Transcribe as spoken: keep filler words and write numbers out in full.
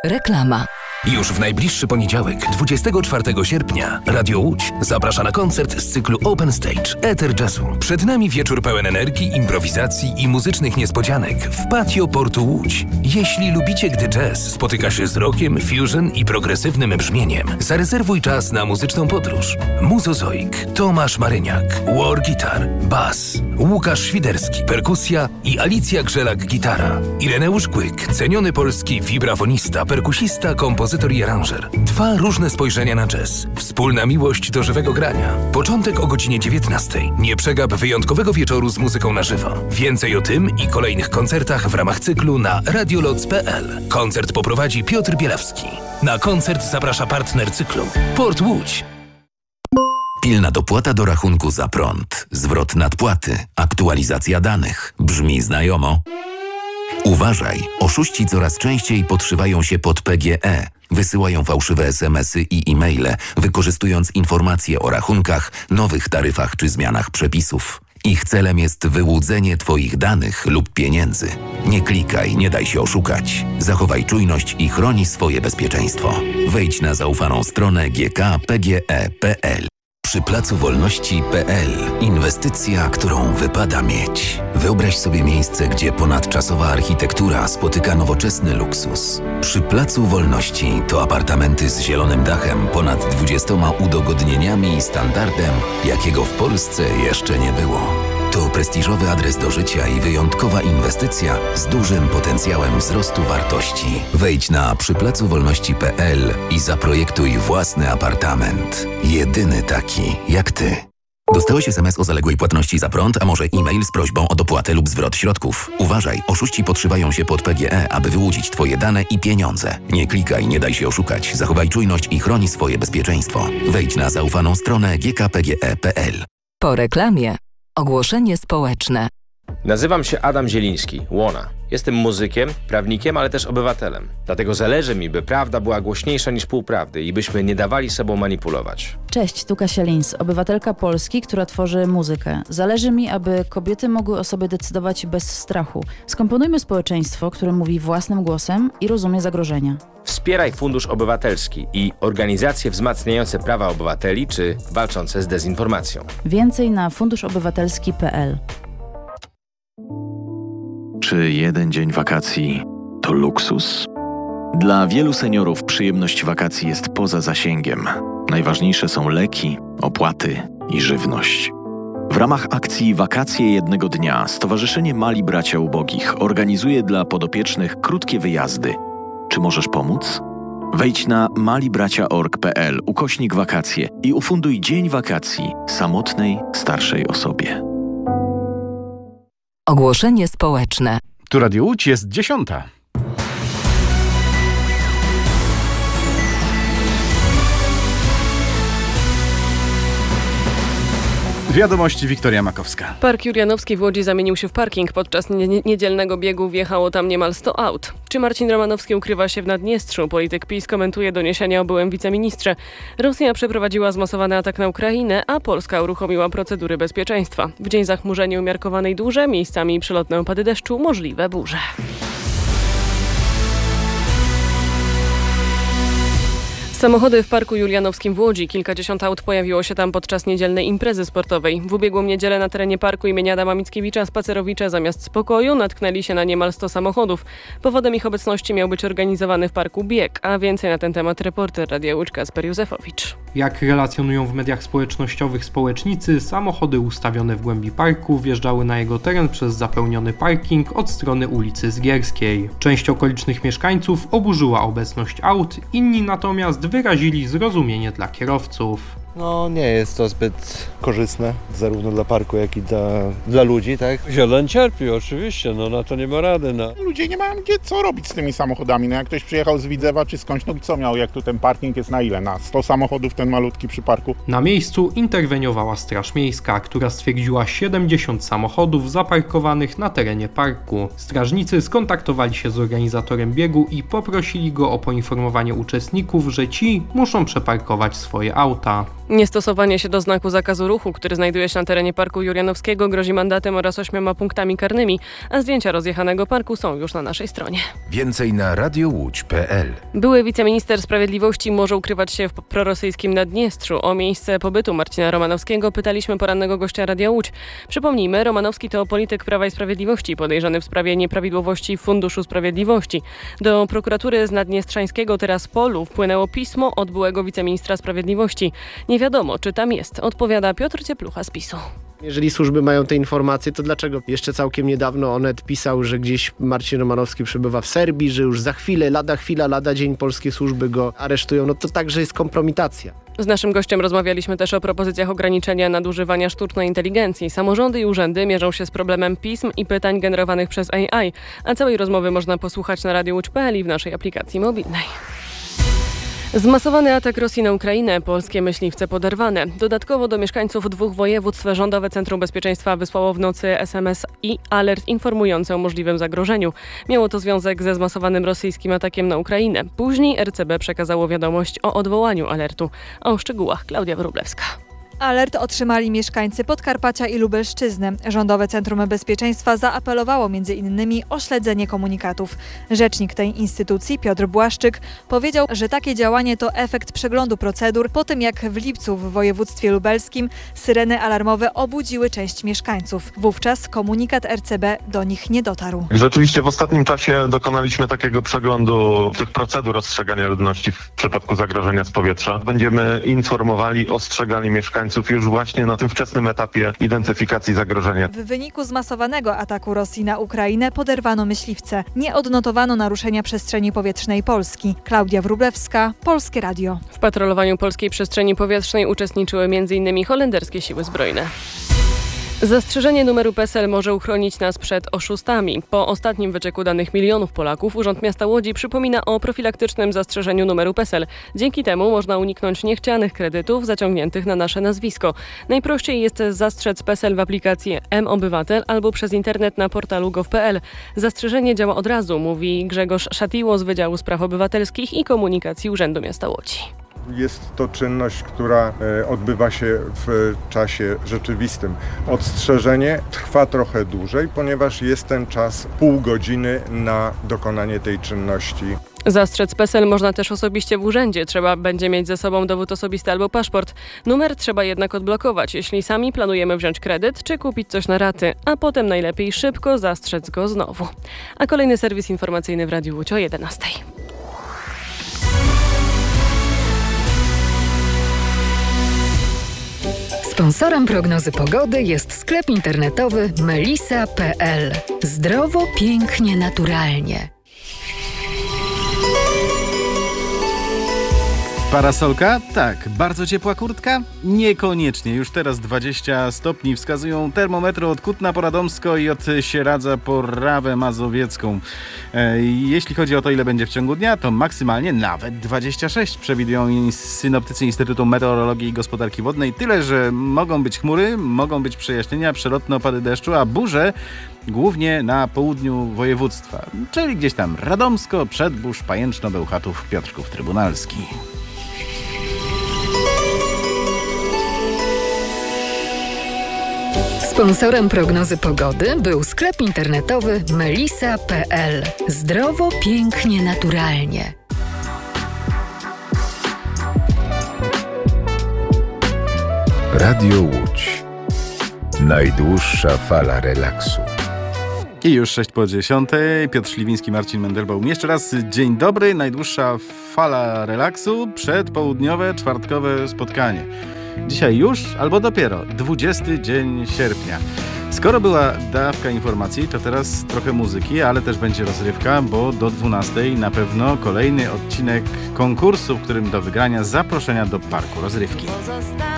Reklama. Już w najbliższy poniedziałek, dwudziestego czwartego sierpnia, Radio Łódź zaprasza na koncert z cyklu Open Stage Eter Jazzu. Przed nami wieczór pełen energii, improwizacji i muzycznych niespodzianek w patio Portu Łódź. Jeśli lubicie, gdy jazz spotyka się z rockiem, fusion i progresywnym brzmieniem, zarezerwuj czas na muzyczną podróż. Muzozoik, Tomasz Maryniak, war guitar, bas, Łukasz Świderski, perkusja i Alicja Grzelak-gitara. Ireneusz Kłyk, ceniony polski wibrafonista, perkusista, kompozytor i aranżer. Dwa różne spojrzenia na jazz. Wspólna miłość do żywego grania. Początek o godzinie dziewiętnastej. Nie przegap wyjątkowego wieczoru z muzyką na żywo. Więcej o tym i kolejnych koncertach w ramach cyklu na radioloc kropka p l. Koncert poprowadzi Piotr Bielawski. Na koncert zaprasza partner cyklu Port Łódź. Pilna dopłata do rachunku za prąd, zwrot nadpłaty, aktualizacja danych. Brzmi znajomo? Uważaj, oszuści coraz częściej podszywają się pod P G E. Wysyłają fałszywe es em esy i e-maile, wykorzystując informacje o rachunkach, nowych taryfach czy zmianach przepisów. Ich celem jest wyłudzenie Twoich danych lub pieniędzy. Nie klikaj, nie daj się oszukać. Zachowaj czujność i chroni swoje bezpieczeństwo. Wejdź na zaufaną stronę g k p g e kropka p l. Przy Placu Wolności kropka p l. Inwestycja, którą wypada mieć. Wyobraź sobie miejsce, gdzie ponadczasowa architektura spotyka nowoczesny luksus. Przy Placu Wolności to apartamenty z zielonym dachem, ponad dwudziestoma udogodnieniami i standardem, jakiego w Polsce jeszcze nie było. To prestiżowy adres do życia i wyjątkowa inwestycja z dużym potencjałem wzrostu wartości. Wejdź na przy placu wolności kropka p l i zaprojektuj własny apartament. Jedyny taki jak Ty. Dostałeś es em es o zaległej płatności za prąd, a może e-mail z prośbą o dopłatę lub zwrot środków. Uważaj, oszuści podszywają się pod P G E, aby wyłudzić Twoje dane i pieniądze. Nie klikaj, nie daj się oszukać. Zachowaj czujność i chroni swoje bezpieczeństwo. Wejdź na zaufaną stronę g k p g e kropka p l. Po reklamie ogłoszenie społeczne. Nazywam się Adam Zieliński, Łona. Jestem muzykiem, prawnikiem, ale też obywatelem. Dlatego zależy mi, by prawda była głośniejsza niż półprawdy i byśmy nie dawali sobą manipulować. Cześć, tu Kasia Lins, obywatelka Polski, która tworzy muzykę. Zależy mi, aby kobiety mogły o sobie decydować bez strachu. Skomponujmy społeczeństwo, które mówi własnym głosem i rozumie zagrożenia. Wspieraj Fundusz Obywatelski i organizacje wzmacniające prawa obywateli czy walczące z dezinformacją. Więcej na fundusz obywatelski kropka p l. Czy jeden dzień wakacji to luksus? Dla wielu seniorów przyjemność wakacji jest poza zasięgiem. Najważniejsze są leki, opłaty i żywność. W ramach akcji Wakacje jednego dnia Stowarzyszenie Mali Bracia Ubogich organizuje dla podopiecznych krótkie wyjazdy. Czy możesz pomóc? Wejdź na malibracia kropka org kropka p l ukośnik wakacje i ufunduj dzień wakacji samotnej, starszej osobie. Ogłoszenie społeczne. Tu Radio Łódź, jest dziesiąta. Wiadomości, Wiktoria Makowska. Park Julianowski w Łodzi zamienił się w parking. Podczas nie- niedzielnego biegu wjechało tam niemal sto aut. Czy Marcin Romanowski ukrywa się w Naddniestrzu? Polityk PiS komentuje doniesienia o byłym wiceministrze. Rosja przeprowadziła zmasowany atak na Ukrainę, a Polska uruchomiła procedury bezpieczeństwa. W dzień zachmurzenia umiarkowanej duże, miejscami przelotne opady deszczu, możliwe burze. Samochody w Parku Julianowskim w Łodzi. Kilkadziesiąt aut pojawiło się tam podczas niedzielnej imprezy sportowej. W ubiegłą niedzielę na terenie parku imienia Adama Mickiewicza spacerowicze zamiast spokoju natknęli się na niemal sto samochodów. Powodem ich obecności miał być organizowany w parku bieg, a więcej na ten temat reporter Radia Łódź Kasper Józefowicz. Jak relacjonują w mediach społecznościowych społecznicy, samochody ustawione w głębi parku wjeżdżały na jego teren przez zapełniony parking od strony ulicy Zgierskiej. Część okolicznych mieszkańców oburzyła obecność aut, inni natomiast wyrazili zrozumienie dla kierowców. No nie jest to zbyt korzystne, zarówno dla parku, jak i dla, dla ludzi, tak? Zieleń cierpi oczywiście, no na to nie ma rady. No. Ludzie nie mają gdzie co robić z tymi samochodami. No jak ktoś przyjechał z Widzewa czy skądś, no co miał, jak tu ten parking jest na ile? Na sto samochodów ten malutki przy parku? Na miejscu interweniowała Straż Miejska, która stwierdziła siedemdziesiąt samochodów zaparkowanych na terenie parku. Strażnicy skontaktowali się z organizatorem biegu i poprosili go o poinformowanie uczestników, że ci muszą przeparkować swoje auta. Niestosowanie się do znaku zakazu ruchu, który znajduje się na terenie Parku Jurjanowskiego, grozi mandatem oraz ośmioma punktami karnymi, a zdjęcia rozjechanego parku są już na naszej stronie. Więcej na radiołódź kropka pe el. Były wiceminister sprawiedliwości może ukrywać się w prorosyjskim Naddniestrzu. O miejsce pobytu Marcina Romanowskiego pytaliśmy porannego gościa Radia Łódź. Przypomnijmy, Romanowski to polityk Prawa i Sprawiedliwości podejrzany w sprawie nieprawidłowości w Funduszu Sprawiedliwości. Do prokuratury z Naddniestrzańskiego Teraspolu wpłynęło pismo od byłego wiceministra sprawiedliwości. Nie wiadomo, czy tam jest, odpowiada Piotr Cieplucha z PiSu. Jeżeli służby mają te informacje, to dlaczego jeszcze całkiem niedawno Onet pisał, że gdzieś Marcin Romanowski przebywa w Serbii, że już za chwilę, lada chwila, lada dzień polskie służby go aresztują? No to także jest kompromitacja. Z naszym gościem rozmawialiśmy też o propozycjach ograniczenia nadużywania sztucznej inteligencji. Samorządy i urzędy mierzą się z problemem pism i pytań generowanych przez A I, a całej rozmowy można posłuchać na radio łódź kropka pe el i w naszej aplikacji mobilnej. Zmasowany atak Rosji na Ukrainę, polskie myśliwce poderwane. Dodatkowo do mieszkańców dwóch województw Rządowe Centrum Bezpieczeństwa wysłało w nocy es em es i alert informujący o możliwym zagrożeniu. Miało to związek ze zmasowanym rosyjskim atakiem na Ukrainę. Później er ce be przekazało wiadomość o odwołaniu alertu. A o szczegółach Klaudia Wróblewska. Alert otrzymali mieszkańcy Podkarpacia i Lubelszczyzny. Rządowe Centrum Bezpieczeństwa zaapelowało między innymi o śledzenie komunikatów. Rzecznik tej instytucji, Piotr Błaszczyk, powiedział, że takie działanie to efekt przeglądu procedur po tym, jak w lipcu w województwie lubelskim syreny alarmowe obudziły część mieszkańców. Wówczas komunikat er ce be do nich nie dotarł. Rzeczywiście w ostatnim czasie dokonaliśmy takiego przeglądu tych procedur ostrzegania ludności w przypadku zagrożenia z powietrza. Będziemy informowali, ostrzegali mieszkańców już właśnie na tym wczesnym etapie identyfikacji zagrożenia. W wyniku zmasowanego ataku Rosji na Ukrainę poderwano myśliwce. Nie odnotowano naruszenia przestrzeni powietrznej Polski. Klaudia Wróblewska, Polskie Radio. W patrolowaniu polskiej przestrzeni powietrznej uczestniczyły między innymi holenderskie siły zbrojne. Zastrzeżenie numeru pe es el może uchronić nas przed oszustami. Po ostatnim wycieku danych milionów Polaków Urząd Miasta Łodzi przypomina o profilaktycznym zastrzeżeniu numeru pe es el. Dzięki temu można uniknąć niechcianych kredytów zaciągniętych na nasze nazwisko. Najprościej jest zastrzec pe es el w aplikacji M-Obywatel albo przez internet na portalu gov kropka pe el. Zastrzeżenie działa od razu, mówi Grzegorz Szatiło z Wydziału Spraw Obywatelskich i Komunikacji Urzędu Miasta Łodzi. Jest to czynność, która odbywa się w czasie rzeczywistym. Odstrzeżenie trwa trochę dłużej, ponieważ jest ten czas pół godziny na dokonanie tej czynności. Zastrzec pe es el można też osobiście w urzędzie. Trzeba będzie mieć ze sobą dowód osobisty albo paszport. Numer trzeba jednak odblokować, jeśli sami planujemy wziąć kredyt czy kupić coś na raty, a potem najlepiej szybko zastrzec go znowu. A kolejny serwis informacyjny w Radiu Łódź o jedenastej. Sponsorem prognozy pogody jest sklep internetowy melisa kropka pe el. Zdrowo, pięknie, naturalnie. Parasolka? Tak. Bardzo ciepła kurtka? Niekoniecznie. Już teraz dwadzieścia stopni wskazują termometry od Kutna po Radomsko i od Sieradza po Rawę Mazowiecką. E, jeśli chodzi o to, ile będzie w ciągu dnia, to maksymalnie nawet dwadzieścia sześć przewidują synoptycy Instytutu Meteorologii i Gospodarki Wodnej. Tyle, że mogą być chmury, mogą być przejaśnienia, przelotne opady deszczu, a burze głównie na południu województwa. Czyli gdzieś tam Radomsko, Przedbórz, Pajęczno, Bełchatów, Piotrków Trybunalski. Sponsorem prognozy pogody był sklep internetowy melisa kropka pe el. Zdrowo, pięknie, naturalnie. Radio Łódź. Najdłuższa fala relaksu. I już sześć po dziesiątej. Piotr Śliwiński, Marcin Mendelbaum. Jeszcze raz dzień dobry. Najdłuższa fala relaksu. Przedpołudniowe, czwartkowe spotkanie. Dzisiaj już, albo dopiero, dwudziesty dzień sierpnia. Skoro była dawka informacji, to teraz trochę muzyki, ale też będzie rozrywka, bo do dwunastej na pewno kolejny odcinek konkursu, w którym do wygrania zaproszenia do parku rozrywki.